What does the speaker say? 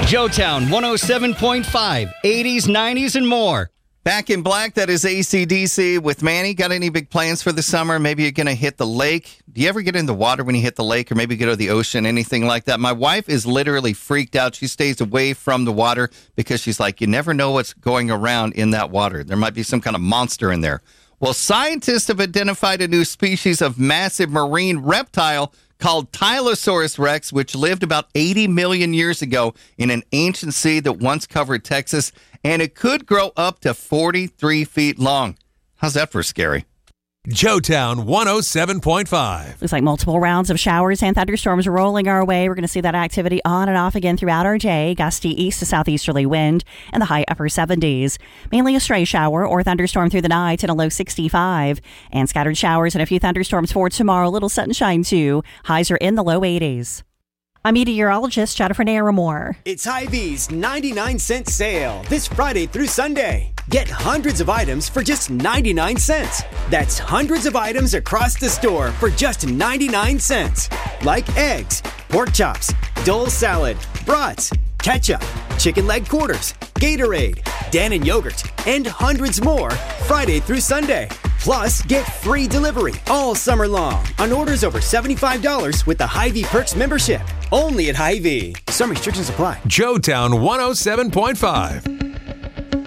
Joetown 107.5, 80s, 90s, and more. Back in Black, that is AC/DC with Manny. Got any big plans for the summer? Maybe you're going to hit the lake. Do you ever get in the water when you hit the lake, or maybe go to the ocean, anything like that? My wife is literally freaked out. She stays away from the water because she's like, you never know what's going around in that water. There might be some kind of monster in there. Well, scientists have identified a new species of massive marine reptile called Tylosaurus rex, which lived about 80 million years ago in an ancient sea that once covered Texas, and it could grow up to 43 feet long. How's that for scary? Joetown 107.5. Looks like multiple rounds of showers and thunderstorms rolling our way. We're going to see that activity on and off again throughout our day. Gusty east to southeasterly wind and the high upper 70s. Mainly a stray shower or thunderstorm through the night and a low 65. And scattered showers and a few thunderstorms for tomorrow. Little sunshine too. Highs are in the low 80s. I'm meteorologist Jennifer Naramore. It's Hy-Vee's 99-cent sale this Friday through Sunday. Get hundreds of items for just 99 cents. That's hundreds of items across the store for just 99 cents. Like eggs, pork chops, Dole salad, brats, ketchup, chicken leg quarters, Gatorade, Dannon yogurt, and hundreds more Friday through Sunday. Plus, get free delivery all summer long on orders over $75 with the Hy-Vee Perks membership. Only at Hy-Vee. Some restrictions apply. Joetown 107.5.